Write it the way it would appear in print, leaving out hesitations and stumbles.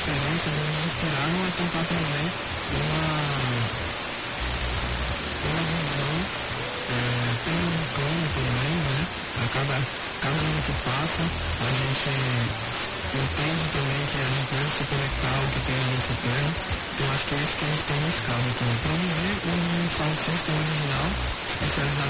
diferença, né? Esperar não é tentar também uma visão, tem um plano também, né? Cada ano que passa, a gente entende também que a gente deve se conectar ao que tem a nossa terra. Então acho que é isso que a gente tem buscado também. Promover um sound system original, especializado